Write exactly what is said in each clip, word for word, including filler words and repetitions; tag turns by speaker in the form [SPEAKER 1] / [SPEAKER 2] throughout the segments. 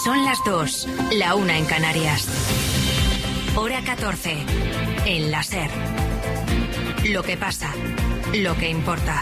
[SPEAKER 1] Son las dos, la una en Canarias. Hora catorce, en la SER. Lo que pasa, lo que importa.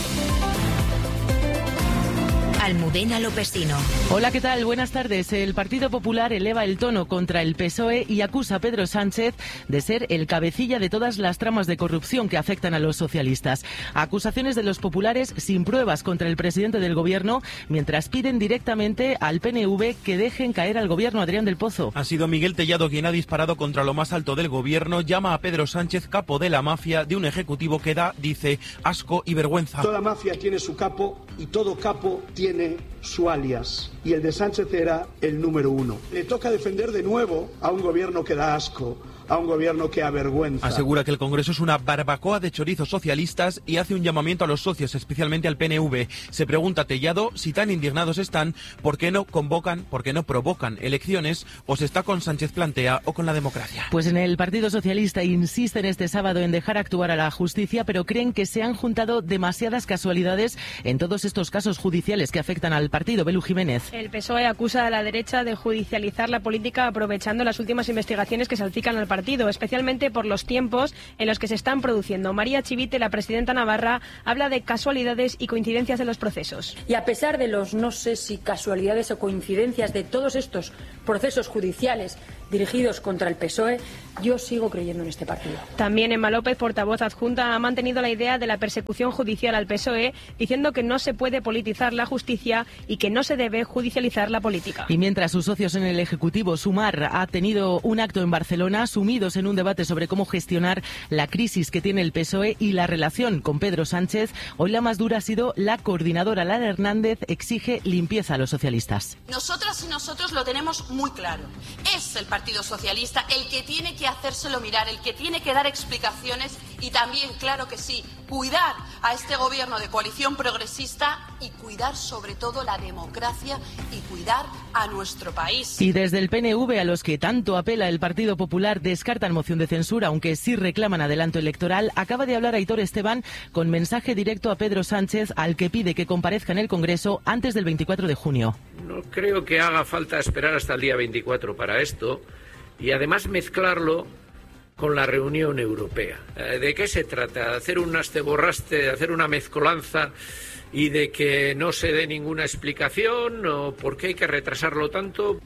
[SPEAKER 1] Almudena Lopesino.
[SPEAKER 2] Hola, ¿qué tal? Buenas tardes. El Partido Popular eleva el tono contra el P S O E y acusa a Pedro Sánchez de ser el cabecilla de todas las tramas de corrupción que afectan a los socialistas. Acusaciones de los populares sin pruebas contra el presidente del Gobierno, mientras piden directamente al P N V que dejen caer al Gobierno. Adrián del Pozo.
[SPEAKER 3] Ha sido Miguel Tellado quien ha disparado contra lo más alto del Gobierno. Llama a Pedro Sánchez capo de la mafia, de un ejecutivo que da, dice, asco y vergüenza.
[SPEAKER 4] Toda mafia tiene su capo y todo capo tiene tiene su alias, y el de Sánchez era el número uno. Le toca defender de nuevo a un gobierno que da asco, a un gobierno que avergüenza.
[SPEAKER 3] Asegura que el Congreso es una barbacoa de chorizos socialistas y hace un llamamiento a los socios, especialmente al P N V. Se pregunta Tellado si tan indignados están, ¿por qué no convocan, por qué no provocan elecciones? ¿O se está con Sánchez Plantea o con la democracia?
[SPEAKER 2] Pues en el Partido Socialista insisten este sábado en dejar actuar a la justicia, pero creen que se han juntado demasiadas casualidades en todos estos casos judiciales que afectan al partido. Belu Jiménez.
[SPEAKER 5] El P S O E acusa a la derecha de judicializar la política aprovechando las últimas investigaciones que salpican al partido. Partido, especialmente por los tiempos en los que se están produciendo. María Chivite, la presidenta navarra, habla de casualidades y coincidencias de los procesos.
[SPEAKER 6] Y a pesar de los, no sé si casualidades o coincidencias de todos estos procesos judiciales dirigidos contra el P S O E, yo sigo creyendo en este partido.
[SPEAKER 5] También Emma López, portavoz adjunta, ha mantenido la idea de la persecución judicial al P S O E, diciendo que no se puede politizar la justicia y que no se debe judicializar la política.
[SPEAKER 2] Y mientras sus socios en el Ejecutivo, Sumar, ha tenido un acto en Barcelona, sumidos en un debate sobre cómo gestionar la crisis que tiene el P S O E y la relación con Pedro Sánchez, hoy la más dura ha sido la coordinadora Lara Hernández, exige limpieza a los socialistas.
[SPEAKER 7] Nosotras y nosotros lo tenemos muy claro. Es el Partido Socialista el que tiene que hacérselo mirar, el que tiene que dar explicaciones y también, claro que sí, cuidar a este gobierno de coalición progresista y cuidar sobre todo la democracia y cuidar a nuestro país.
[SPEAKER 2] Y desde el P N V, a los que tanto apela el Partido Popular, descartan moción de censura, aunque sí reclaman adelanto electoral. Acaba de hablar Aitor Esteban con mensaje directo a Pedro Sánchez, al que pide que comparezca en el Congreso antes del veinticuatro de junio.
[SPEAKER 8] No creo que haga falta esperar hasta el día veinticuatro para esto y además mezclarlo con la reunión europea. ¿De qué se trata? ¿De hacer un asteborraste, de hacer una mezcolanza y de que no se dé ninguna explicación? ¿O por qué hay que retrasarlo tanto?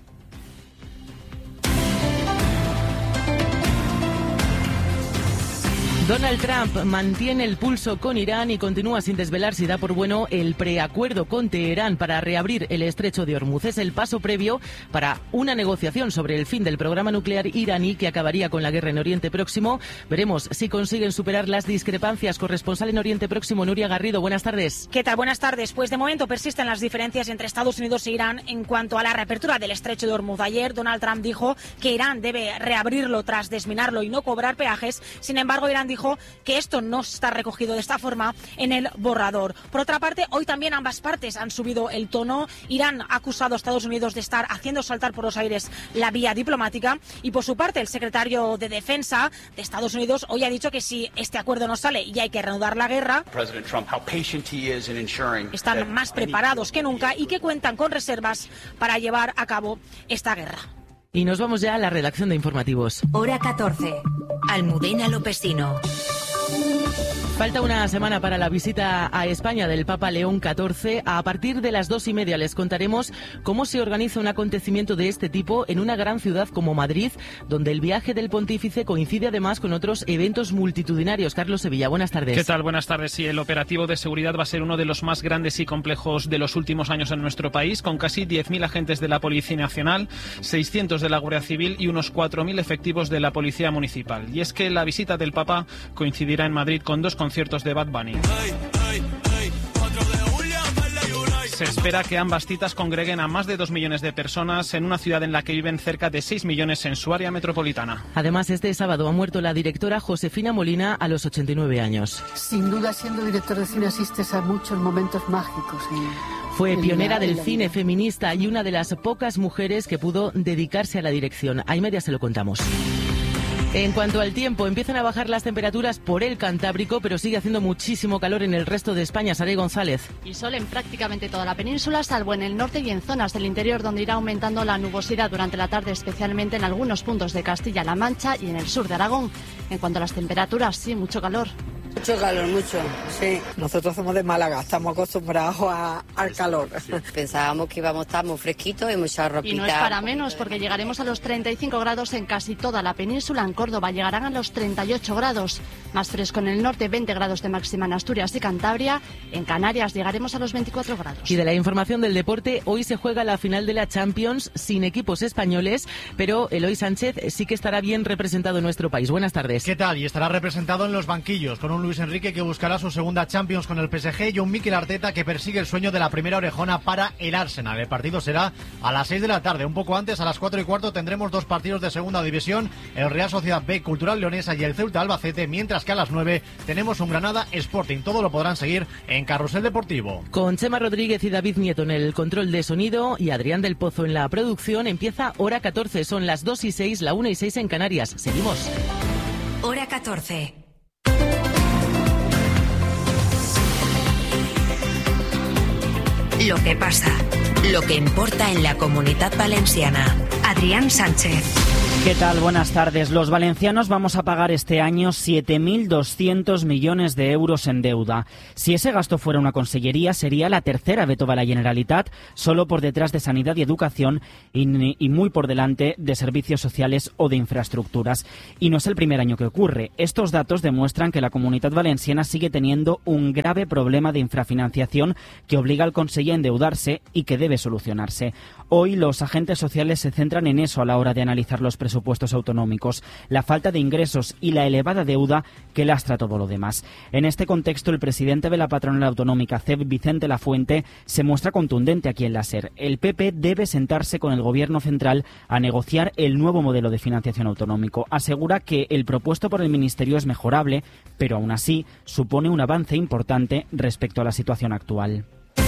[SPEAKER 2] Donald Trump mantiene el pulso con Irán y continúa sin desvelar si da por bueno el preacuerdo con Teherán para reabrir el estrecho de Hormuz. Es el paso previo para una negociación sobre el fin del programa nuclear iraní que acabaría con la guerra en Oriente Próximo. Veremos si consiguen superar las discrepancias. Corresponsal en Oriente Próximo, Nuria Garrido, buenas tardes.
[SPEAKER 9] ¿Qué tal? Buenas tardes. Pues de momento persisten las diferencias entre Estados Unidos e Irán en cuanto a la reapertura del estrecho de Hormuz. Ayer Donald Trump dijo que Irán debe reabrirlo tras desminarlo y no cobrar peajes. Sin embargo, Irán dijo que esto no está recogido de esta forma en el borrador. Por otra parte, hoy también ambas partes han subido el tono. Irán ha acusado a Estados Unidos de estar haciendo saltar por los aires la vía diplomática y por su parte el secretario de Defensa de Estados Unidos hoy ha dicho que si este acuerdo no sale y hay que reanudar la guerra, están más preparados que nunca y que cuentan con reservas para llevar a cabo esta guerra.
[SPEAKER 2] Y nos vamos ya a la redacción de informativos.
[SPEAKER 1] Hora catorce. Almudena Lopesino.
[SPEAKER 2] Falta una semana para la visita a España del Papa León catorce. A partir de las dos y media les contaremos cómo se organiza un acontecimiento de este tipo en una gran ciudad como Madrid, donde el viaje del pontífice coincide además con otros eventos multitudinarios. Carlos Sevilla, buenas tardes.
[SPEAKER 10] ¿Qué tal? Buenas tardes. Sí, el operativo de seguridad va a ser uno de los más grandes y complejos de los últimos años en nuestro país, con casi diez mil agentes de la Policía Nacional, seiscientos de la Guardia Civil y unos cuatro mil efectivos de la Policía Municipal. Y es que la visita del Papa coincidirá en Madrid con dos conciertos de Bad Bunny. Se espera que ambas citas congreguen a más de dos millones de personas en una ciudad en la que viven cerca de seis millones en su área metropolitana.
[SPEAKER 2] Además, este sábado ha muerto la directora Josefina Molina a los ochenta y nueve años.
[SPEAKER 11] Sin duda, siendo director de cine asistes a muchos momentos mágicos. En...
[SPEAKER 2] Fue pionera del cine feminista y una de las pocas mujeres que pudo dedicarse a la dirección. A y media se lo contamos. En cuanto al tiempo, empiezan a bajar las temperaturas por el Cantábrico, pero sigue haciendo muchísimo calor en el resto de España. Saray González.
[SPEAKER 12] Y sol en prácticamente toda la península, salvo en el norte y en zonas del interior, donde irá aumentando la nubosidad durante la tarde, especialmente en algunos puntos de Castilla-La Mancha y en el sur de Aragón. En cuanto a las temperaturas, sí, mucho calor.
[SPEAKER 13] Mucho calor, mucho, sí. Nosotros somos de Málaga, estamos acostumbrados a, al calor.
[SPEAKER 14] Pensábamos que íbamos a estar muy fresquitos y mucha ropita.
[SPEAKER 12] Y no es para menos, porque llegaremos a los treinta y cinco grados en casi toda la península. En Córdoba llegarán a los treinta y ocho grados. Más fresco en el norte, veinte grados de máxima en Asturias y Cantabria. En Canarias llegaremos a los veinticuatro grados.
[SPEAKER 2] Y de la información del deporte, hoy se juega la final de la Champions sin equipos españoles, pero Eloy Sánchez sí que estará bien representado en nuestro país. Buenas tardes.
[SPEAKER 15] ¿Qué tal? Y estará representado en los banquillos, con un Luis Enrique que buscará su segunda Champions con el P S G y un Mikel Arteta que persigue el sueño de la primera orejona para el Arsenal. El partido será a las seis de la tarde. Un poco antes, a las cuatro y cuarto, tendremos dos partidos de segunda división, el Real Sociedad B Cultural Leonesa y el Ceuta Albacete, mientras que a las nueve tenemos un Granada Sporting. Todo lo podrán seguir en Carrusel Deportivo.
[SPEAKER 2] Con Chema Rodríguez y David Nieto en el control de sonido y Adrián del Pozo en la producción, empieza Hora catorce. Son las dos y seis, la una y seis en Canarias. Seguimos.
[SPEAKER 1] Hora catorce. Lo que pasa, lo que importa en la Comunidad Valenciana. Adrián Sánchez.
[SPEAKER 16] ¿Qué tal? Buenas tardes. Los valencianos vamos a pagar este año siete mil doscientos millones de euros en deuda. Si ese gasto fuera una consellería, sería la tercera de toda la Generalitat, solo por detrás de Sanidad y Educación y, y muy por delante de servicios sociales o de infraestructuras. Y no es el primer año que ocurre. Estos datos demuestran que la Comunidad Valenciana sigue teniendo un grave problema de infrafinanciación que obliga al Conseller a endeudarse y que debe solucionarse. Hoy los agentes sociales se centran en eso a la hora de analizar los presupuestos autonómicos, la falta de ingresos y la elevada deuda que lastra todo lo demás. En este contexto, el presidente de la patronal autonómica C E B, Vicente Lafuente, se muestra contundente aquí en la SER. El P P debe sentarse con el Gobierno central a negociar el nuevo modelo de financiación autonómico. Asegura que el propuesto por el Ministerio es mejorable, pero aún así supone un avance importante respecto a la situación actual.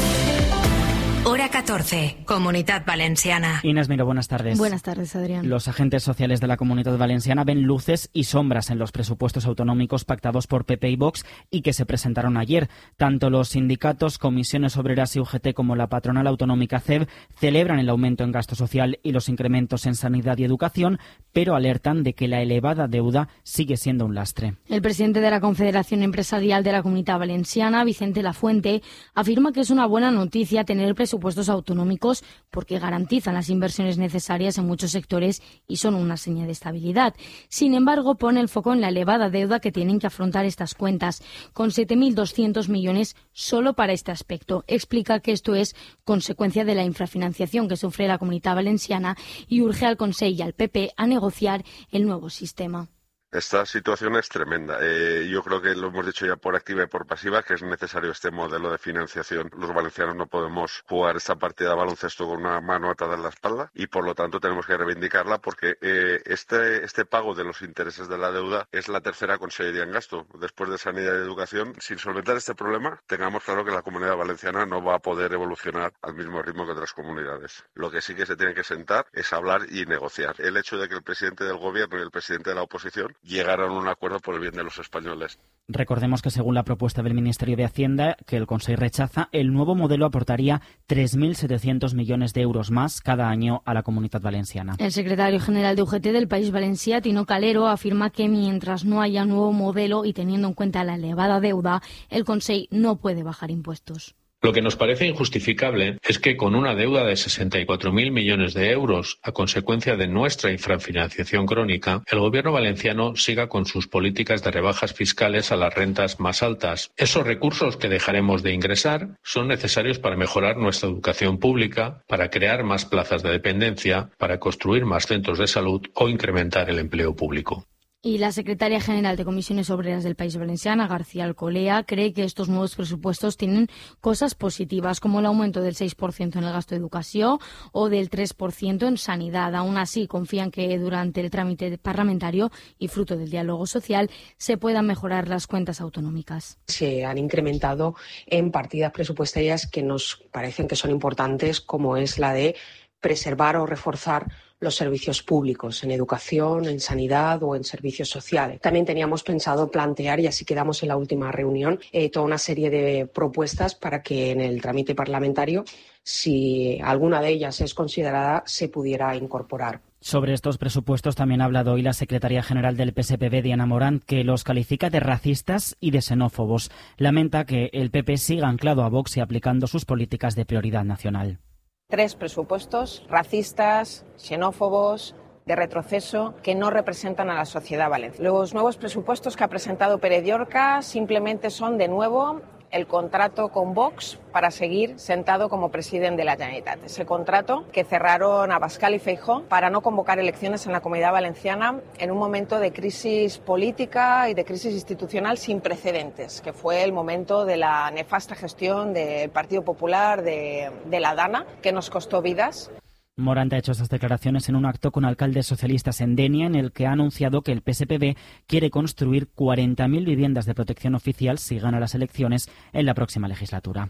[SPEAKER 1] Hora catorce, Comunidad Valenciana.
[SPEAKER 16] Inés Miro, buenas tardes.
[SPEAKER 17] Buenas tardes, Adrián.
[SPEAKER 16] Los agentes sociales de la Comunidad Valenciana ven luces y sombras en los presupuestos autonómicos pactados por P P y Vox y que se presentaron ayer. Tanto los sindicatos, comisiones obreras y U G T como la patronal autonómica C E B celebran el aumento en gasto social y los incrementos en sanidad y educación, pero alertan de que la elevada deuda sigue siendo un lastre.
[SPEAKER 17] El presidente de la Confederación Empresarial de la Comunidad Valenciana, Vicente Lafuente, afirma que es una buena noticia tener presupuestos presupuestos autonómicos porque garantizan las inversiones necesarias en muchos sectores y son una seña de estabilidad. Sin embargo, pone el foco en la elevada deuda que tienen que afrontar estas cuentas, con siete mil doscientos millones solo para este aspecto. Explica que esto es consecuencia de la infrafinanciación que sufre la Comunidad Valenciana y urge al Consell y al P P a negociar el nuevo sistema.
[SPEAKER 18] Esta situación es tremenda. Eh, yo creo que lo hemos dicho ya por activa y por pasiva, que es necesario este modelo de financiación. Los valencianos no podemos jugar esta partida de baloncesto con una mano atada en la espalda y por lo tanto tenemos que reivindicarla porque eh, este, este pago de los intereses de la deuda es la tercera consellería en gasto. Después de Sanidad y Educación, sin solventar este problema, tengamos claro que la Comunidad Valenciana no va a poder evolucionar al mismo ritmo que otras comunidades. Lo que sí que se tiene que sentar es hablar y negociar. El hecho de que el presidente del Gobierno y el presidente de la oposición llegaron a un acuerdo por el bien de los españoles.
[SPEAKER 16] Recordemos que según la propuesta del Ministerio de Hacienda, que el Consejo rechaza, el nuevo modelo aportaría tres mil setecientos millones de euros más cada año a la Comunidad Valenciana.
[SPEAKER 17] El secretario general de U G T del País Valencià, Tino Calero, afirma que mientras no haya nuevo modelo y teniendo en cuenta la elevada deuda, el Consejo no puede bajar impuestos.
[SPEAKER 19] Lo que nos parece injustificable es que con una deuda de sesenta y cuatro mil millones de euros a consecuencia de nuestra infrafinanciación crónica, el gobierno valenciano siga con sus políticas de rebajas fiscales a las rentas más altas. Esos recursos que dejaremos de ingresar son necesarios para mejorar nuestra educación pública, para crear más plazas de dependencia, para construir más centros de salud o incrementar el empleo público.
[SPEAKER 17] Y la secretaria general de Comisiones Obreras del País Valenciano, García Alcolea, cree que estos nuevos presupuestos tienen cosas positivas, como el aumento del seis por ciento en el gasto de educación o del tres por ciento en sanidad. Aún así, confían que durante el trámite parlamentario y fruto del diálogo social se puedan mejorar las cuentas autonómicas.
[SPEAKER 20] Se han incrementado en partidas presupuestarias que nos parecen que son importantes, como es la de preservar o reforzar los servicios públicos, en educación, en sanidad o en servicios sociales. También teníamos pensado plantear, y así quedamos en la última reunión, eh, toda una serie de propuestas para que en el trámite parlamentario, si alguna de ellas es considerada, se pudiera incorporar.
[SPEAKER 16] Sobre estos presupuestos también ha hablado hoy la secretaria general del P S P B, Diana Morant, que los califica de racistas y de xenófobos. Lamenta que el P P siga anclado a Vox y aplicando sus políticas de prioridad nacional.
[SPEAKER 21] Tres presupuestos racistas, xenófobos, de retroceso, que no representan a la sociedad valenciana. Los nuevos presupuestos que ha presentado Pere Llorca simplemente son, de nuevo, el contrato con Vox para seguir sentado como presidente de la Generalitat. Ese contrato que cerraron Abascal y Feijóo para no convocar elecciones en la Comunidad Valenciana en un momento de crisis política y de crisis institucional sin precedentes, que fue el momento de la nefasta gestión del Partido Popular, de, de la Dana, que nos costó vidas.
[SPEAKER 16] Morant ha hecho estas declaraciones en un acto con alcaldes socialistas en Denia, en el que ha anunciado que el P S P B quiere construir cuarenta mil viviendas de protección oficial si gana las elecciones en la próxima legislatura.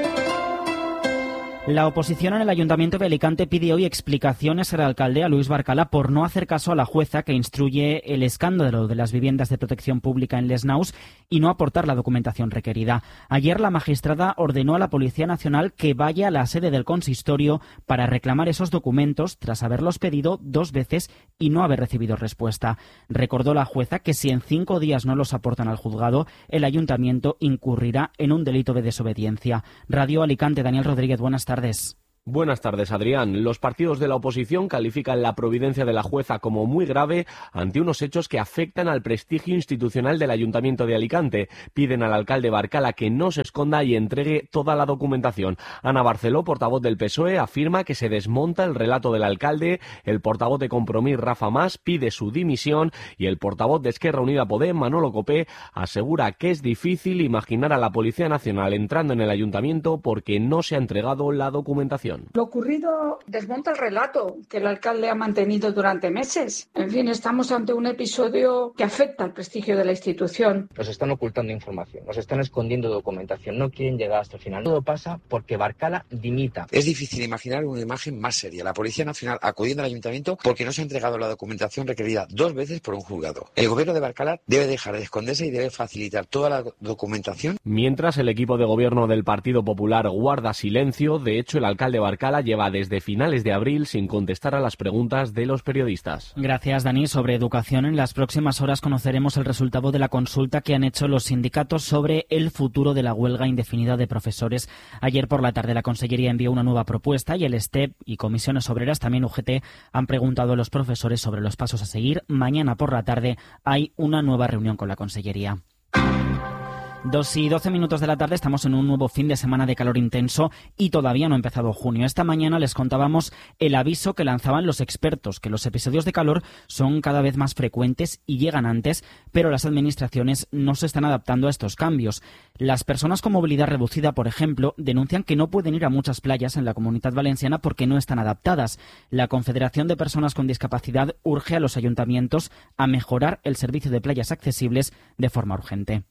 [SPEAKER 16] La oposición en el Ayuntamiento de Alicante pide hoy explicaciones al alcalde, a Luis Barcala, por no hacer caso a la jueza que instruye el escándalo de las viviendas de protección pública en Les Naus y no aportar la documentación requerida. Ayer la magistrada ordenó a la Policía Nacional que vaya a la sede del consistorio para reclamar esos documentos tras haberlos pedido dos veces y no haber recibido respuesta. Recordó la jueza que si en cinco días no los aportan al juzgado, el Ayuntamiento incurrirá en un delito de desobediencia. Radio Alicante, Daniel Rodríguez, buenas tardes. Tardes.
[SPEAKER 22] Buenas tardes, Adrián. Los partidos de la oposición califican la providencia de la jueza como muy grave ante unos hechos que afectan al prestigio institucional del Ayuntamiento de Alicante. Piden al alcalde Barcala que no se esconda y entregue toda la documentación. Ana Barceló, portavoz del P S O E, afirma que se desmonta el relato del alcalde. El portavoz de Compromís, Rafa Mas, pide su dimisión y el portavoz de Esquerra Unida Podem, Manolo Copé, asegura que es difícil imaginar a la Policía Nacional entrando en el Ayuntamiento porque no se ha entregado la documentación.
[SPEAKER 23] Lo ocurrido desmonta el relato que el alcalde ha mantenido durante meses. En fin, estamos ante un episodio que afecta al prestigio de la institución.
[SPEAKER 24] Nos están ocultando información, nos están escondiendo documentación, no quieren llegar hasta el final. Todo pasa porque Barcala dimita.
[SPEAKER 25] Es difícil imaginar una imagen más seria. La Policía Nacional acudiendo al Ayuntamiento porque no se ha entregado la documentación requerida dos veces por un juzgado. El gobierno de Barcala debe dejar de esconderse y debe facilitar toda la documentación.
[SPEAKER 22] Mientras el equipo de gobierno del Partido Popular guarda silencio, de hecho el alcalde Barcala lleva desde finales de abril sin contestar a las preguntas de los periodistas.
[SPEAKER 16] Gracias, Dani. Sobre educación, en las próximas horas conoceremos el resultado de la consulta que han hecho los sindicatos sobre el futuro de la huelga indefinida de profesores. Ayer por la tarde la Consellería envió una nueva propuesta y el S T E P y Comisiones Obreras, también U G T, han preguntado a los profesores sobre los pasos a seguir. Mañana por la tarde hay una nueva reunión con la Consellería. Dos y doce minutos de la tarde, estamos en un nuevo fin de semana de calor intenso y todavía no ha empezado junio. Esta mañana les contábamos el aviso que lanzaban los expertos, que los episodios de calor son cada vez más frecuentes y llegan antes, pero las administraciones no se están adaptando a estos cambios. Las personas con movilidad reducida, por ejemplo, denuncian que no pueden ir a muchas playas en la Comunidad Valenciana porque no están adaptadas. La Confederación de Personas con Discapacidad urge a los ayuntamientos a mejorar el servicio de playas accesibles de forma urgente.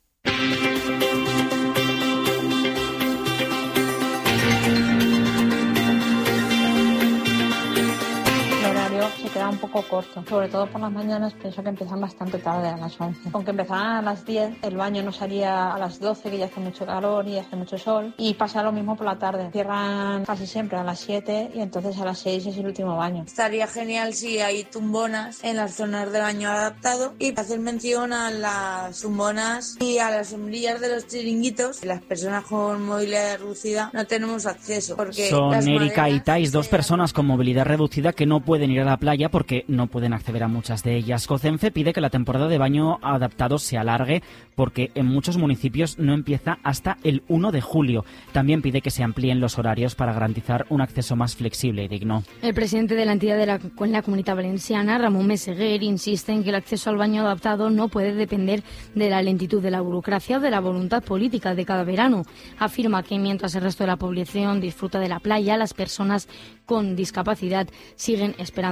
[SPEAKER 26] Se queda un poco corto, sobre todo por las mañanas. Pienso que empiezan bastante tarde, a las once. Aunque empezaran a las diez, el baño no salía a las doce, que ya hace mucho calor y hace mucho sol, y pasa lo mismo por la tarde. Cierran casi siempre a las siete y entonces a las seis es el último baño.
[SPEAKER 27] Estaría genial si hay tumbonas en las zonas de baño adaptado y hacer mención a las tumbonas y a las sombrillas de los chiringuitos. Las personas con movilidad reducida no tenemos acceso porque
[SPEAKER 16] son Erika y Tais, dos
[SPEAKER 27] se...
[SPEAKER 16] personas con movilidad reducida que no pueden ir a la playa porque no pueden acceder a muchas de ellas. COCENFE pide que la temporada de baño adaptado se alargue porque en muchos municipios no empieza hasta el uno de julio. También pide que se amplíen los horarios para garantizar un acceso más flexible y digno.
[SPEAKER 17] El presidente de la entidad de la, en la Comunidad Valenciana, Ramón Meseguer, insiste en que el acceso al baño adaptado no puede depender de la lentitud de la burocracia o de la voluntad política de cada verano. Afirma que mientras el resto de la población disfruta de la playa, las personas con discapacidad siguen esperando servicios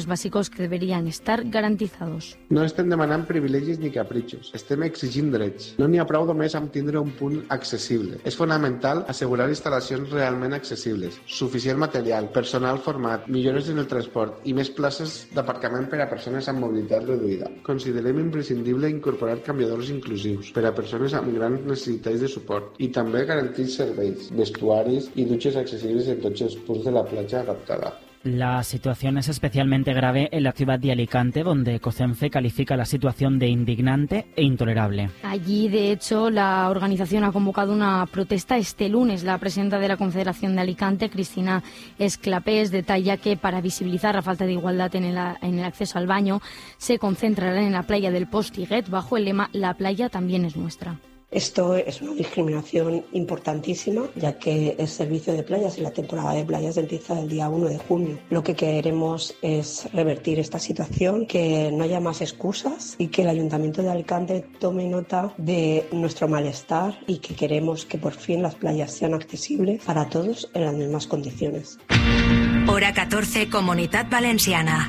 [SPEAKER 17] servicios básicos que deberían estar garantizados.
[SPEAKER 3] No estem demanant privilegis ni capritxos, estem exigint drets. No n'hi ha prou només amb tindre un punt accessible. És fonamental assegurar instal·lacions realment accessibles, suficient material, personal format, millores en el transport i més places d'aparcament per a persones amb mobilitat reduïda. Considerem imprescindible incorporar canviadors inclusius per a persones amb grans necessitats de suport i també garantir serveis, vestuaris i dutxes accesibles en tots els punts de la platja adaptada.
[SPEAKER 16] La situación es especialmente grave en la ciudad de Alicante, donde COCENFE califica la situación de indignante e intolerable.
[SPEAKER 17] Allí, de hecho, la organización ha convocado una protesta este lunes. La presidenta de la Confederación de Alicante, Cristina Esclapés, detalla que para visibilizar la falta de igualdad en el, en el acceso al baño se concentrarán en la playa del Postiguet bajo el lema «La playa también es nuestra».
[SPEAKER 20] Esto es una discriminación importantísima, ya que el servicio de playas y la temporada de playas empieza el día uno de junio. Lo que queremos es revertir esta situación, que no haya más excusas y que el Ayuntamiento de Alicante tome nota de nuestro malestar y que queremos que por fin las playas sean accesibles para todos en las mismas condiciones.
[SPEAKER 1] Hora catorce, Comunitat Valenciana.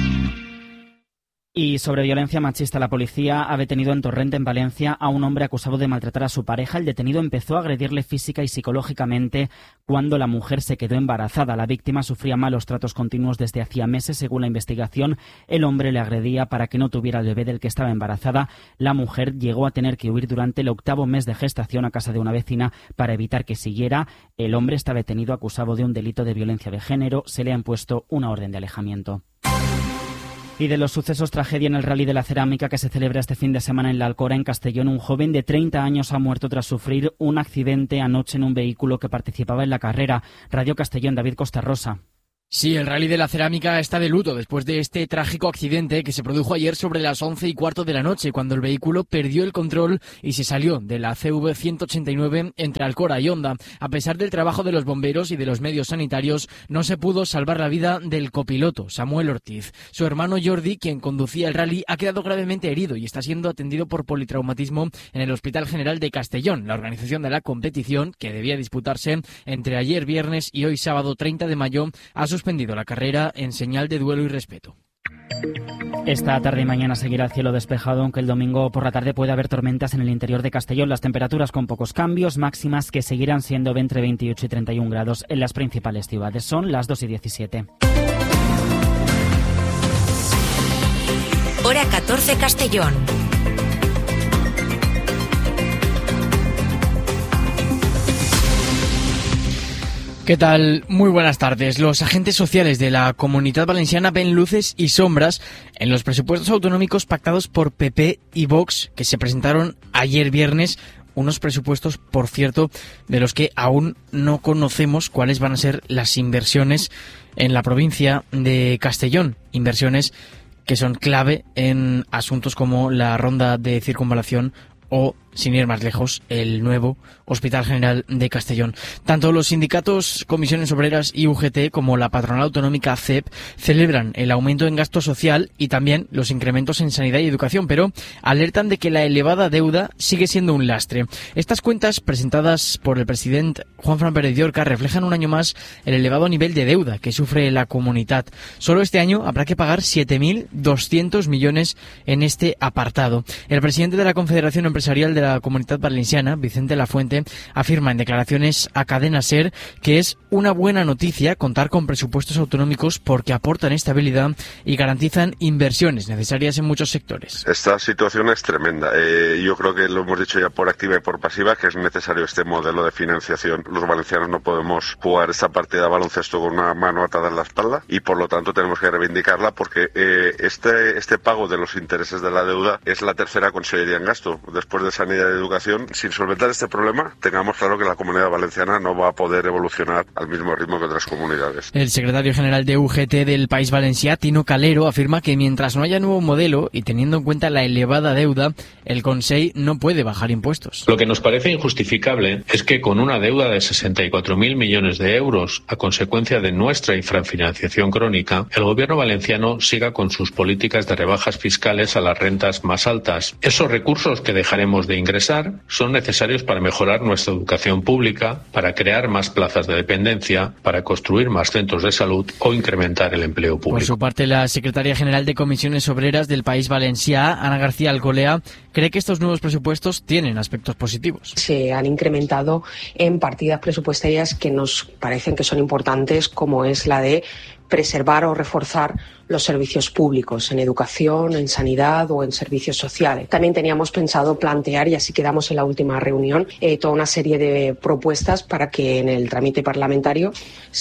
[SPEAKER 16] Y sobre violencia machista, la policía ha detenido en Torrent, en Valencia, a un hombre acusado de maltratar a su pareja. El detenido empezó a agredirle física y psicológicamente cuando la mujer se quedó embarazada. La víctima sufría malos tratos continuos desde hacía meses. Según la investigación, el hombre le agredía para que no tuviera el bebé del que estaba embarazada. La mujer llegó a tener que huir durante el octavo mes de gestación a casa de una vecina para evitar que siguiera. El hombre está detenido acusado de un delito de violencia de género. Se le ha impuesto una orden de alejamiento. Y de los sucesos, tragedia en el Rally de la Cerámica que se celebra este fin de semana en la Alcora, en Castellón. Un joven de treinta años ha muerto tras sufrir un accidente anoche en un vehículo que participaba en la carrera. Radio Castellón, David Costarrosa.
[SPEAKER 4] Sí, el Rally de la Cerámica está de luto después de este trágico accidente que se produjo ayer sobre las once y cuarto de la noche, cuando el vehículo perdió el control y se salió de la C V ciento ochenta y nueve entre Alcora y Honda. A pesar del trabajo de los bomberos y de los medios sanitarios, no se pudo salvar la vida del copiloto, Samuel Ortiz. Su hermano Jordi, quien conducía el Rally, ha quedado gravemente herido y está siendo atendido por politraumatismo en el Hospital General de Castellón. La organización de la competición, que debía disputarse entre ayer viernes y hoy sábado treinta de mayo, ha suspendido la carrera en señal de duelo y respeto.
[SPEAKER 16] Esta tarde y mañana seguirá el cielo despejado, aunque el domingo por la tarde puede haber tormentas en el interior de Castellón. Las temperaturas con pocos cambios, máximas que seguirán siendo entre veintiocho y treinta y un grados en las principales ciudades. Son las dos y diecisiete.
[SPEAKER 1] Hora catorce, Castellón.
[SPEAKER 4] ¿Qué tal? Muy buenas tardes. Los agentes sociales de la Comunitat Valenciana ven luces y sombras en los presupuestos autonómicos pactados por P P y Vox, que se presentaron ayer viernes. Unos presupuestos, por cierto, de los que aún no conocemos cuáles van a ser las inversiones en la provincia de Castellón. Inversiones que son clave en asuntos como la ronda de circunvalación o, sin ir más lejos, el nuevo Hospital General de Castellón. Tanto los sindicatos, comisiones obreras y U G T como la patronal autonómica C E P celebran el aumento en gasto social y también los incrementos en sanidad y educación, pero alertan de que la elevada deuda sigue siendo un lastre. Estas cuentas, presentadas por el presidente Juanfran Pérez Llorca, reflejan un año más el elevado nivel de deuda que sufre la comunidad. Solo este año habrá que pagar siete mil doscientos millones en este apartado. El presidente de la Confederación Empresarial de la Comunitat Valenciana, Vicente Lafuente, afirma en declaraciones a Cadena SER que es una buena noticia contar con presupuestos autonómicos porque aportan estabilidad y garantizan inversiones necesarias en muchos sectores.
[SPEAKER 18] Esta situación es tremenda. Eh, yo creo que lo hemos dicho ya por activa y por pasiva, que es necesario este modelo de financiación. Los valencianos no podemos jugar esta partida de baloncesto con una mano atada en la espalda y por lo tanto tenemos que reivindicarla porque eh, este, este pago de los intereses de la deuda es la tercera consellería en gasto. Después de sanidad y educación, sin solventar este problema, tengamos claro que la Comunidad Valenciana no va a poder evolucionar al mismo ritmo que otras comunidades.
[SPEAKER 4] El secretario general de U G T del País Valencià, Tino Calero, afirma que mientras no haya nuevo modelo y teniendo en cuenta la elevada deuda, el Consell no puede bajar impuestos.
[SPEAKER 19] Lo que nos parece injustificable es que con una deuda de sesenta y cuatro mil millones de euros a consecuencia de nuestra infrafinanciación crónica, el gobierno valenciano siga con sus políticas de rebajas fiscales a las rentas más altas. Esos recursos que dejaremos de ingresar son necesarios para mejorar nuestra educación pública, para crear más plazas de dependencia, para construir más centros de salud o incrementar el empleo público.
[SPEAKER 4] Por su parte, la secretaria general de Comisiones Obreras del País Valencià, Ana García Alcolea, cree que estos nuevos presupuestos tienen aspectos positivos.
[SPEAKER 20] Se han incrementado en partidas presupuestarias que nos parecen que son importantes, como es la de preservar o reforzar los servicios públicos en educación, en sanidad o en servicios sociales. También teníamos pensado plantear, y así quedamos en la última reunión, eh, toda una serie de propuestas para que en el trámite parlamentario,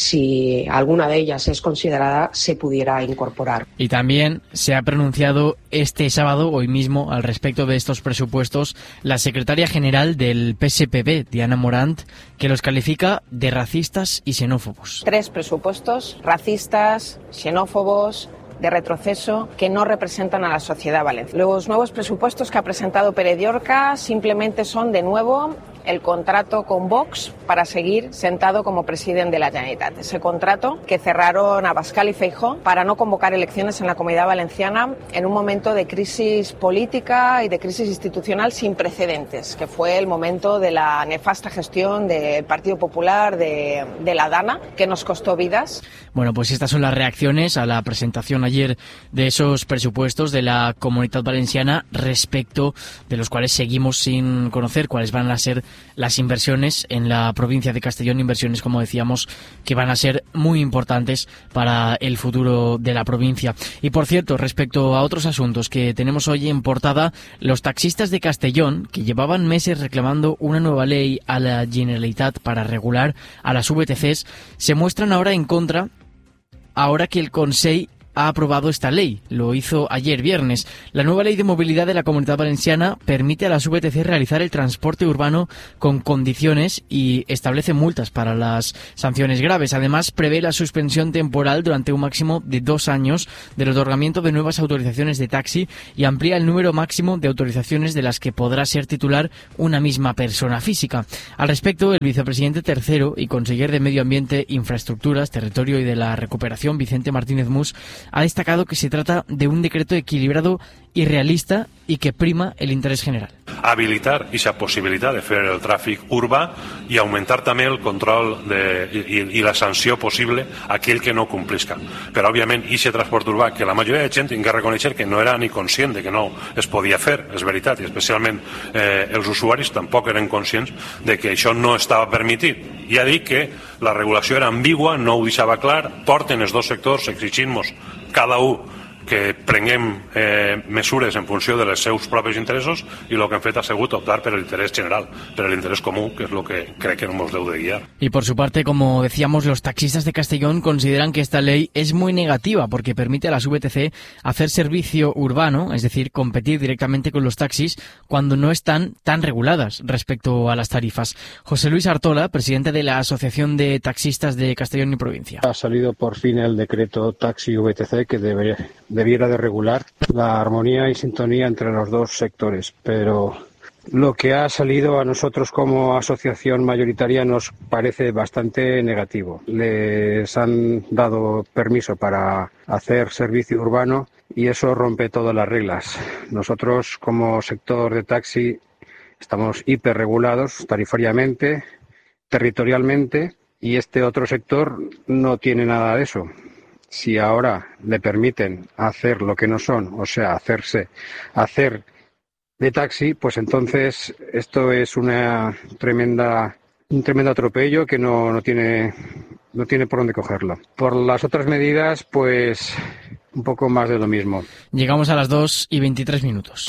[SPEAKER 20] si alguna de ellas es considerada, se pudiera incorporar.
[SPEAKER 4] Y también se ha pronunciado este sábado, hoy mismo, al respecto de estos presupuestos, la secretaria general del P S P B, Diana Morant, que los califica de racistas y xenófobos.
[SPEAKER 21] Tres presupuestos racistas, xenófobos, de retroceso, que no representan a la sociedad valenciana. Los nuevos presupuestos que ha presentado Pere Llorca simplemente son, de nuevo, el contrato con Vox para seguir sentado como presidente de la Generalitat. Ese contrato que cerraron Abascal y Feijóo para no convocar elecciones en la Comunidad Valenciana en un momento de crisis política y de crisis institucional sin precedentes, que fue el momento de la nefasta gestión del Partido Popular, de, de la Dana, que nos costó vidas.
[SPEAKER 4] Bueno, pues estas son las reacciones a la presentación ayer de esos presupuestos de la Comunitat Valenciana, respecto de los cuales seguimos sin conocer cuáles van a ser las inversiones en la provincia de Castellón, inversiones, como decíamos, que van a ser muy importantes para el futuro de la provincia. Y por cierto, respecto a otros asuntos que tenemos hoy en portada, los taxistas de Castellón, que llevaban meses reclamando una nueva ley a la Generalitat para regular a las V T Cs, se muestran ahora en contra, ahora que el Consell ha aprobado esta ley. Lo hizo ayer viernes. La nueva ley de movilidad de la Comunidad Valenciana permite a las V T C realizar el transporte urbano con condiciones y establece multas para las sanciones graves. Además, prevé la suspensión temporal durante un máximo de dos años del otorgamiento de nuevas autorizaciones de taxi y amplía el número máximo de autorizaciones de las que podrá ser titular una misma persona física. Al respecto, el vicepresidente tercero y conseller de Medio Ambiente, Infraestructuras, Territorio y de la Recuperación, Vicente Martínez Mus, ha destacado que se trata de un decreto equilibrado i realista i que prima el interès general.
[SPEAKER 5] Habilitar aquesta possibilitat de fer el tràfic urbà i augmentar també el control de, i, i la sanció possible a aquell que no complisca. Però, òbviament, aquest transport urbà, que la majoria de gent tinc que reconèixer que no era ni conscient de que no es podia fer, és veritat, i especialment eh, els usuaris tampoc eren conscients de que això no estava permitit. Ja dic que la regulació era ambigua, no ho deixava clar, porten els dos sectors exigint-nos cada un que prenguem eh, mesures en funció de les seus propis interessos, i el que hem fet ha sigut optar per l'interès general, per l'interès comú, que és el que crec que nos deu de guiar.
[SPEAKER 4] Y por su parte, como decíamos, los taxistas de Castellón consideran que esta ley es muy negativa porque permite a las V T C hacer servicio urbano, es decir, competir directamente con los taxis cuando no están tan reguladas respecto a las tarifas. José Luis Artola, presidente de la Asociación de Taxistas de Castellón y Provincia.
[SPEAKER 6] Ha salido por fin el decreto Taxi V T C que debería... debiera de regular la armonía y sintonía entre los dos sectores, pero lo que ha salido a nosotros como asociación mayoritaria nos parece bastante negativo. Les han dado permiso para hacer servicio urbano y eso rompe todas las reglas. Nosotros como sector de taxi estamos hiperregulados tarifariamente, territorialmente, y este otro sector no tiene nada de eso. Si ahora le permiten hacer lo que no son, o sea, hacerse, hacer de taxi, pues entonces esto es una tremenda, un tremendo atropello que no, no tiene, no tiene por dónde cogerlo. Por las otras medidas, pues un poco más de lo mismo.
[SPEAKER 4] Llegamos a las dos y veintitrés minutos.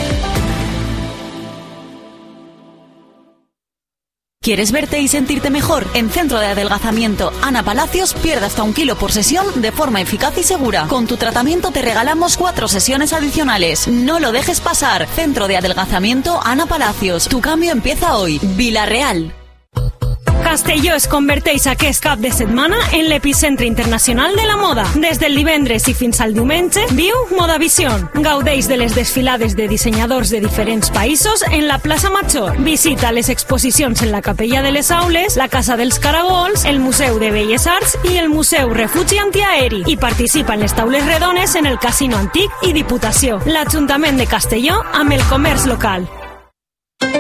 [SPEAKER 7] ¿Quieres verte y sentirte mejor? En Centro de Adelgazamiento Ana Palacios pierde hasta un kilo por sesión de forma eficaz y segura. Con tu tratamiento te regalamos cuatro sesiones adicionales. No lo dejes pasar. Centro de Adelgazamiento Ana Palacios. Tu cambio empieza hoy. Vila-real.
[SPEAKER 8] Castelló es converteix aquest cap de setmana en l'epicentre internacional de la moda. Des del divendres i fins al diumenge, viu Modavision. Gaudeix de les desfilades de dissenyadors de diferents països en la plaça Major. Visita les exposicions en la Capella de les Aules, la Casa dels Caragols, el Museu de Belles Arts i el Museu Refugi Antiaeri. I participa en les taules redones en el Casino Antic i Diputació. L'Ajuntament de Castelló amb el comerç local.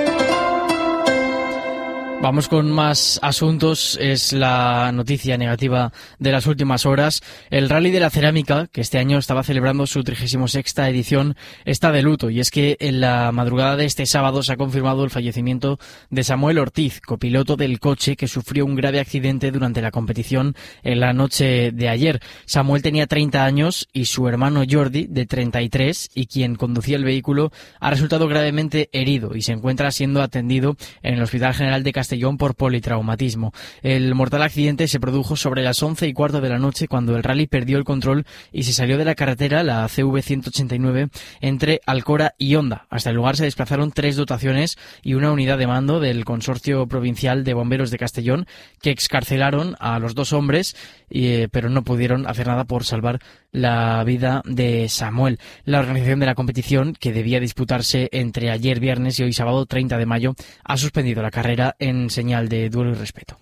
[SPEAKER 4] Vamos con más asuntos. Es la noticia negativa de las últimas horas. El Rally de la Cerámica, que este año estaba celebrando su trigésima sexta edición, está de luto. Y es que en la madrugada de este sábado se ha confirmado el fallecimiento de Samuel Ortiz, copiloto del coche que sufrió un grave accidente durante la competición en la noche de ayer. Samuel tenía treinta años y su hermano Jordi, de treinta y tres, y quien conducía el vehículo, ha resultado gravemente herido y se encuentra siendo atendido en el Hospital General de Castellón por politraumatismo. El mortal accidente se produjo sobre las once y cuarto de la noche cuando el rally perdió el control y se salió de la carretera, la C V ciento ochenta y nueve, entre Alcora y Honda. Hasta el lugar se desplazaron tres dotaciones y una unidad de mando del Consorcio Provincial de Bomberos de Castellón, que excarcelaron a los dos hombres, eh, pero no pudieron hacer nada por salvar la vida de Samuel. La organización de la competición, que debía disputarse entre ayer viernes y hoy sábado treinta de mayo, ha suspendido la carrera en señal de duelo y respeto.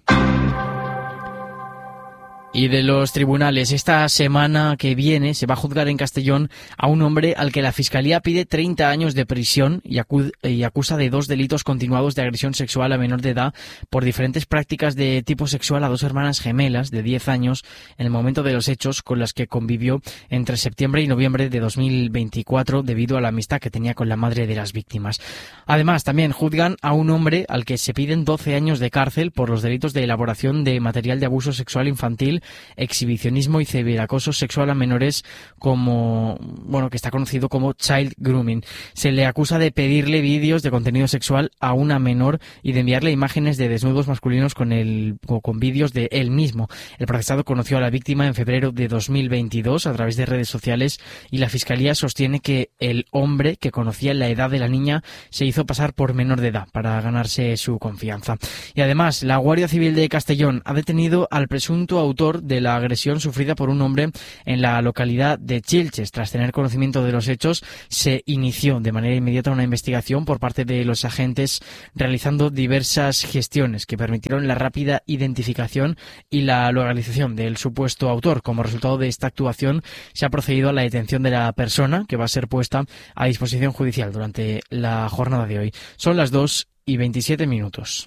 [SPEAKER 4] Y de los tribunales, esta semana que viene se va a juzgar en Castellón a un hombre al que la Fiscalía pide treinta años de prisión y, acu- y acusa de dos delitos continuados de agresión sexual a menor de edad por diferentes prácticas de tipo sexual a dos hermanas gemelas de diez años en el momento de los hechos, con las que convivió entre septiembre y noviembre de dos mil veinticuatro debido a la amistad que tenía con la madre de las víctimas. Además, también juzgan a un hombre al que se piden doce años de cárcel por los delitos de elaboración de material de abuso sexual infantil, exhibicionismo y ciberacoso sexual a menores, como bueno que está conocido como child grooming. Se le acusa de pedirle vídeos de contenido sexual a una menor y de enviarle imágenes de desnudos masculinos con el o con vídeos de él mismo. El procesado conoció a la víctima en febrero de dos mil veintidós a través de redes sociales y la Fiscalía sostiene que el hombre, que conocía la edad de la niña, se hizo pasar por menor de edad para ganarse su confianza. Y además, la Guardia Civil de Castellón ha detenido al presunto autor de la agresión sufrida por un hombre en la localidad de Chilches. Tras tener conocimiento de los hechos, se inició de manera inmediata una investigación por parte de los agentes, realizando diversas gestiones que permitieron la rápida identificación y la localización del supuesto autor. Como resultado de esta actuación, se ha procedido a la detención de la persona, que va a ser puesta a disposición judicial durante la jornada de hoy. Son las dos y veintisiete minutos.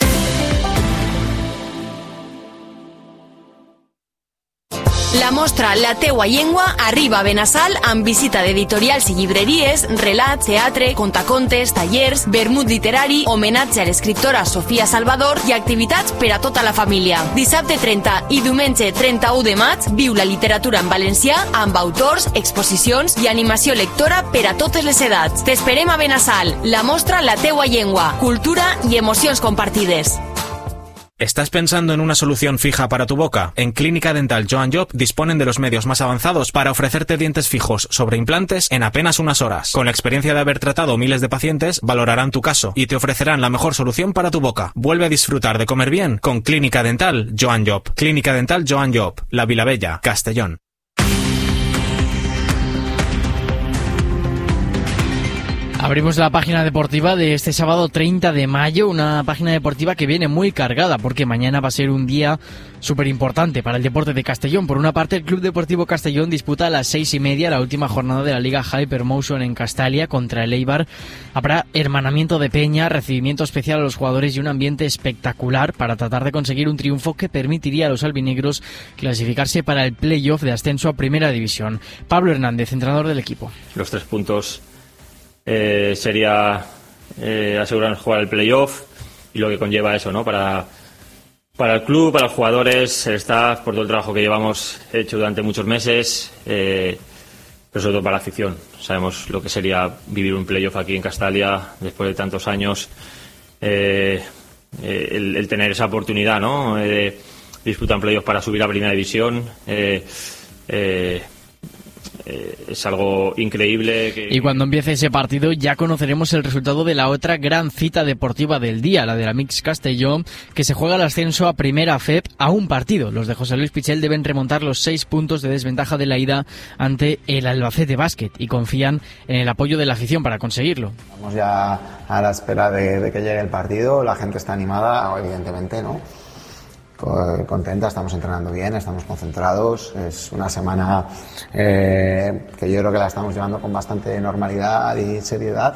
[SPEAKER 9] La mostra La teua llengua arriba a Benassal amb visita d'editorials i llibreries, relats, teatre, contacontes, tallers, vermut literari, homenatge a l'escriptora Sofia Salvador i activitats per a tota la família. Dissabte trenta i diumenge trenta-u de maig viu la literatura en valencià amb autors, exposicions i animació lectora per a totes les edats. T'esperem a Benassal. La mostra La teua llengua, cultura i emocions compartides.
[SPEAKER 10] ¿Estás pensando en una solución fija para tu boca? En Clínica Dental Joan Job disponen de los medios más avanzados para ofrecerte dientes fijos sobre implantes en apenas unas horas. Con la experiencia de haber tratado miles de pacientes, valorarán tu caso y te ofrecerán la mejor solución para tu boca. Vuelve a disfrutar de comer bien con Clínica Dental Joan Job. Clínica Dental Joan Job, La Vilavella, Castellón.
[SPEAKER 4] Abrimos la página deportiva de este sábado treinta de mayo, una página deportiva que viene muy cargada porque mañana va a ser un día súper importante para el deporte de Castellón. Por una parte, el Club Deportivo Castellón disputa a las seis y media la última jornada de la Liga Hypermotion en Castalia contra el Eibar. Habrá hermanamiento de peña, recibimiento especial a los jugadores y un ambiente espectacular para tratar de conseguir un triunfo que permitiría a los albinegros clasificarse para el playoff de ascenso a Primera División. Pablo Hernández, entrenador del equipo.
[SPEAKER 11] Los tres puntos Eh, sería eh, asegurarnos jugar el playoff y lo que conlleva eso, ¿no? Para, para el club, para los jugadores, el staff, por todo el trabajo que llevamos hecho durante muchos meses, eh, pero sobre todo para la afición. Sabemos lo que sería vivir un playoff aquí en Castalia después de tantos años, eh, eh, el, el tener esa oportunidad, ¿no? Eh, de disputar un playoff para subir a Primera División. Eh, eh, Eh, es algo increíble. Que...
[SPEAKER 4] Y cuando empiece ese partido ya conoceremos el resultado de la otra gran cita deportiva del día, la de la Mix Castellón, que se juega el ascenso a Primera F E P a un partido. Los de José Luis Pichel deben remontar los seis puntos de desventaja de la ida ante el Albacete Básquet y confían en el apoyo de la afición para conseguirlo.
[SPEAKER 12] Estamos ya a la espera de, de que llegue el partido, la gente está animada, evidentemente, ¿no? Contenta, estamos entrenando bien, estamos concentrados, es una semana eh, que yo creo que la estamos llevando con bastante normalidad y seriedad,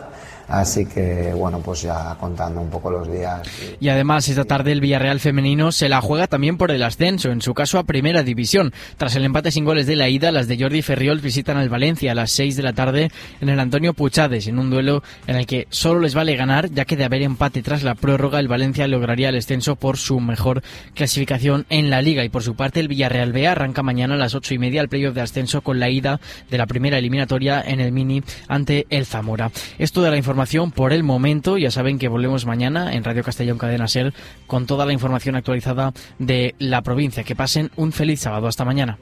[SPEAKER 12] Así que, bueno, pues ya contando un poco los días.
[SPEAKER 4] Y además, esta tarde el Villarreal femenino se la juega también por el ascenso, en su caso a Primera División. Tras el empate sin goles de la ida, las de Jordi Ferriol visitan al Valencia a las seis de la tarde en el Antonio Puchades, en un duelo en el que solo les vale ganar, ya que de haber empate tras la prórroga, el Valencia lograría el ascenso por su mejor clasificación en la Liga. Y por su parte, el Villarreal B arranca mañana a las ocho y media el playoff de ascenso con la ida de la primera eliminatoria en el Mini ante el Zamora. Esto de la información por el momento. Ya saben que volvemos mañana en Radio Castellón Cadena Ser con toda la información actualizada de la provincia. Que pasen un feliz sábado. Hasta mañana.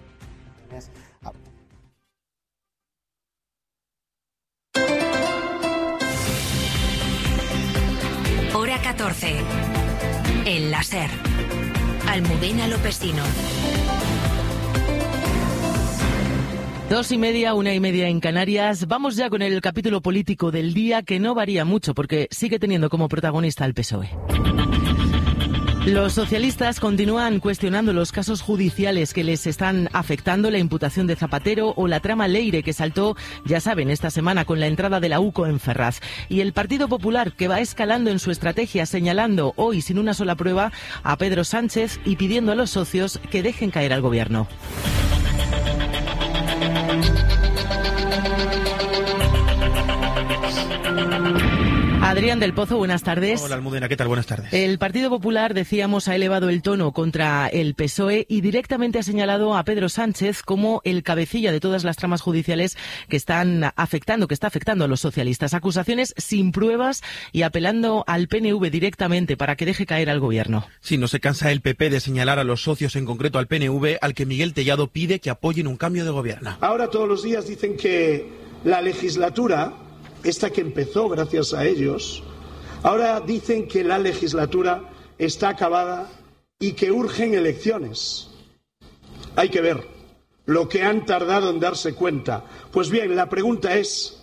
[SPEAKER 1] Hora catorce. En la Ser. Almudena Lopestino.
[SPEAKER 2] Dos y media, una y media en Canarias. Vamos ya con el capítulo político del día, que no varía mucho porque sigue teniendo como protagonista al P S O E. Los socialistas continúan cuestionando los casos judiciales que les están afectando, la imputación de Zapatero o la trama Leire que saltó, ya saben, esta semana con la entrada de la U C O en Ferraz. Y el Partido Popular, que va escalando en su estrategia, señalando hoy sin una sola prueba a Pedro Sánchez y pidiendo a los socios que dejen caer al gobierno. Adrián del Pozo, buenas tardes.
[SPEAKER 13] Hola Almudena, ¿qué tal? Buenas tardes.
[SPEAKER 2] El Partido Popular, decíamos, ha elevado el tono contra el P S O E y directamente ha señalado a Pedro Sánchez como el cabecilla de todas las tramas judiciales que están afectando, que está afectando a los socialistas. Acusaciones sin pruebas y apelando al P N V directamente para que deje caer al gobierno.
[SPEAKER 13] Sí, no se cansa el P P de señalar a los socios, en concreto al P N V, al que Miguel Tellado pide que apoyen un cambio de gobierno.
[SPEAKER 14] Ahora todos los días dicen que la legislatura, esta que empezó gracias a ellos, ahora dicen que la legislatura está acabada y que urgen elecciones. Hay que ver lo que han tardado en darse cuenta. Pues bien, la pregunta es,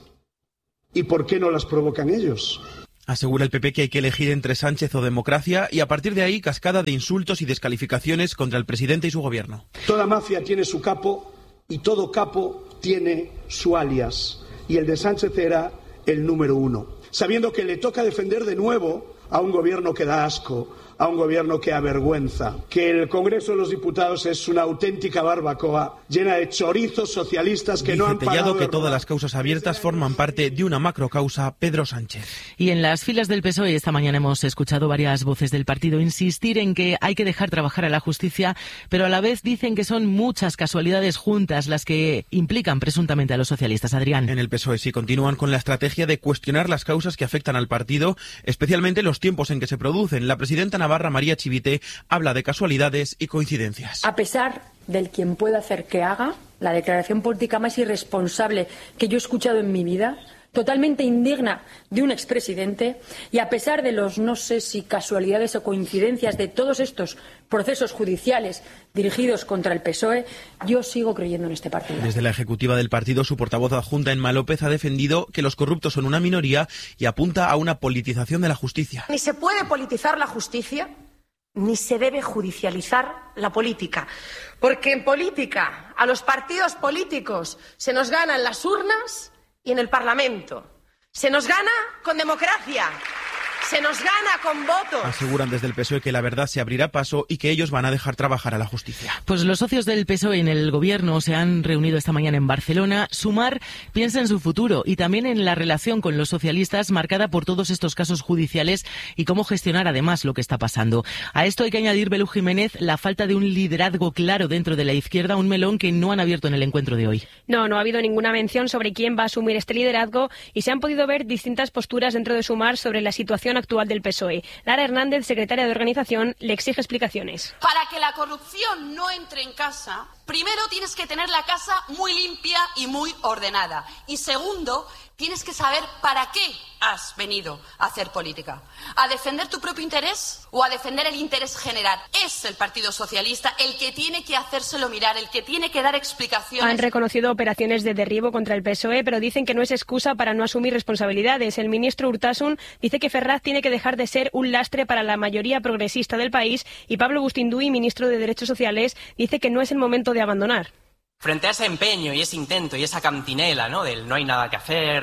[SPEAKER 14] ¿y por qué no las provocan ellos?
[SPEAKER 13] Asegura el P P que hay que elegir entre Sánchez o democracia y a partir de ahí cascada de insultos y descalificaciones contra el presidente y su gobierno.
[SPEAKER 14] Toda mafia tiene su capo y todo capo tiene su alias. Y el de Sánchez era el número uno, sabiendo que le toca defender de nuevo a un gobierno que da asco, a un gobierno que avergüenza, que el Congreso de los Diputados es una auténtica barbacoa llena de chorizos socialistas que
[SPEAKER 13] Dice
[SPEAKER 14] no han
[SPEAKER 13] Tellado
[SPEAKER 14] parado
[SPEAKER 13] que
[SPEAKER 14] de
[SPEAKER 13] todas las causas abiertas forman parte de una macrocausa Pedro Sánchez.
[SPEAKER 2] Y en las filas del P S O E esta mañana hemos escuchado varias voces del partido insistir en que hay que dejar trabajar a la justicia, pero a la vez dicen que son muchas casualidades juntas las que implican presuntamente a los socialistas. Adrián.
[SPEAKER 13] En el P S O E sí continúan con la estrategia de cuestionar las causas que afectan al partido, especialmente los tiempos en que se producen. La presidenta Navarra, María Chivite, habla de casualidades y coincidencias.
[SPEAKER 15] A pesar del quien pueda hacer que haga, la declaración política más irresponsable que yo he escuchado en mi vida, totalmente indigna de un expresidente, y a pesar de los no sé si casualidades o coincidencias de todos estos procesos judiciales dirigidos contra el P S O E, yo sigo creyendo en este partido.
[SPEAKER 13] Desde la ejecutiva del partido, su portavoz adjunta, Emma López, ha defendido que los corruptos son una minoría y apunta a una politización de la justicia.
[SPEAKER 23] Ni se puede politizar la justicia, ni se debe judicializar la política. Porque en política, a los partidos políticos se nos gana en las urnas y en el Parlamento. Se nos gana con democracia. Se nos gana con votos.
[SPEAKER 13] Aseguran desde el P S O E que la verdad se abrirá paso y que ellos van a dejar trabajar a la justicia.
[SPEAKER 2] Pues los socios del P S O E en el gobierno se han reunido esta mañana en Barcelona. Sumar piensa en su futuro y también en la relación con los socialistas marcada por todos estos casos judiciales y cómo gestionar además lo que está pasando. A esto hay que añadir, Belú Jiménez, la falta de un liderazgo claro dentro de la izquierda, un melón que no han abierto en el encuentro de hoy.
[SPEAKER 24] No, no ha habido ninguna mención sobre quién va a asumir este liderazgo y se han podido ver distintas posturas dentro de Sumar sobre la situación actual del P S O E. Lara Hernández, secretaria de organización, le exige explicaciones.
[SPEAKER 25] Para que la corrupción no entre en casa, primero tienes que tener la casa muy limpia y muy ordenada. Y segundo, tienes que saber para qué has venido a hacer política. ¿A defender tu propio interés o a defender el interés general? Es el Partido Socialista el que tiene que hacérselo mirar, el que tiene que dar explicaciones.
[SPEAKER 24] Han reconocido operaciones de derribo contra el P S O E, pero dicen que no es excusa para no asumir responsabilidades. El ministro Urtasun dice que Ferraz tiene que dejar de ser un lastre para la mayoría progresista del país y Pablo Bustinduy, ministro de Derechos Sociales, dice que no es el momento de abandonar.
[SPEAKER 28] Frente a ese empeño y ese intento y esa cantinela, ¿no?, del no hay nada que hacer,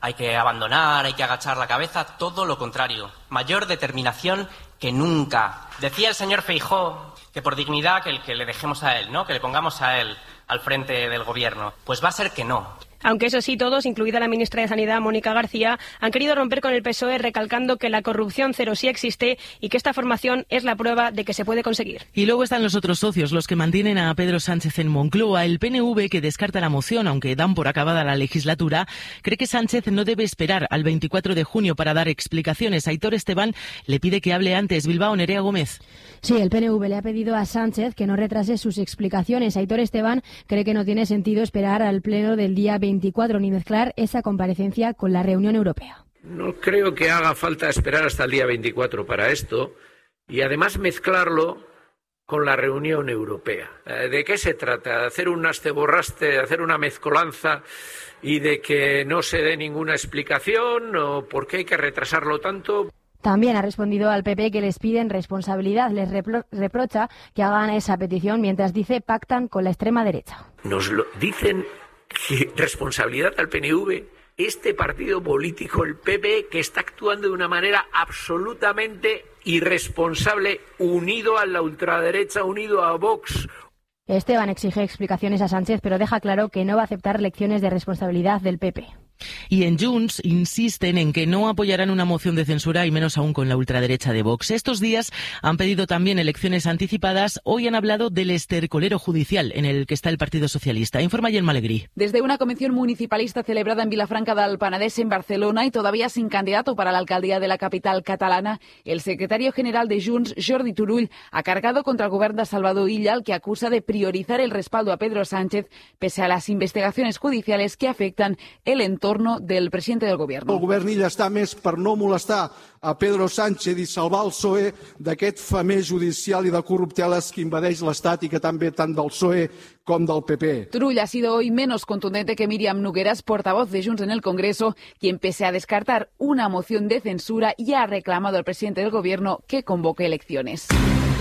[SPEAKER 3] hay que abandonar, hay que agachar la cabeza, todo lo contrario. Mayor determinación que nunca. Decía el señor Feijóo que por dignidad que, el, que le dejemos a él, ¿no? Que le pongamos a él al frente del gobierno. Pues va a ser que no.
[SPEAKER 24] Aunque eso sí, todos, incluida la ministra de Sanidad, Mónica García, han querido romper con el P S O E recalcando que la corrupción cero sí existe y que esta formación es la prueba de que se puede conseguir.
[SPEAKER 2] Y luego están los otros socios, los que mantienen a Pedro Sánchez en Moncloa. El P N V, que descarta la moción, aunque dan por acabada la legislatura, cree que Sánchez no debe esperar al veinticuatro de junio para dar explicaciones. Aitor Esteban le pide que hable antes. Bilbao, Nerea Gómez.
[SPEAKER 16] Sí, el P N V le ha pedido a Sánchez que no retrase sus explicaciones. Aitor Esteban cree que no tiene sentido esperar al pleno del día veinticuatro ni mezclar esa comparecencia con la reunión europea.
[SPEAKER 17] No creo que haga falta esperar hasta el día veinticuatro para esto y además mezclarlo con la reunión europea. ¿De qué se trata? ¿De hacer un asteborraste, de hacer una mezcolanza y de que no se dé ninguna explicación o por qué hay que retrasarlo tanto?
[SPEAKER 16] También ha respondido al P P que les piden responsabilidad. Les repro- reprocha que hagan esa petición mientras dice pactan con la extrema derecha.
[SPEAKER 17] Nos lo dicen que responsabilidad al P N V, este partido político, el P P, que está actuando de una manera absolutamente irresponsable, unido a la ultraderecha, unido a Vox.
[SPEAKER 16] Esteban exige explicaciones a Sánchez, pero deja claro que no va a aceptar lecciones de responsabilidad del P P.
[SPEAKER 2] Y en Junts insisten en que no apoyarán una moción de censura y menos aún con la ultraderecha de Vox. Estos días han pedido también elecciones anticipadas. Hoy han hablado del estercolero judicial en el que está el Partido Socialista. Informa Gemma Alegrí.
[SPEAKER 18] Desde una convención municipalista celebrada en Vilafranca del Penedès, en Barcelona, y todavía sin candidato para la alcaldía de la capital catalana, el secretario general de Junts, Jordi Turull, ha cargado contra el gobierno de Salvador Illa, al que acusa de priorizar el respaldo a Pedro Sánchez pese a las investigaciones judiciales que afectan el entorno del presidente del gobierno.
[SPEAKER 22] El govern Illa està més per no molestar a Pedro Sánchez i salvar el P S O E d'aquest famés judicial i de corrupteles que invadeix l'Estat i que també tant del P S O E com del P P.
[SPEAKER 18] Turull ha sido hoy menos contundente que Míriam Nogueras, portavoz de Junts en el Congreso, quien pese a descartar una moción de censura ya ha reclamado al presidente del gobierno que convoque elecciones.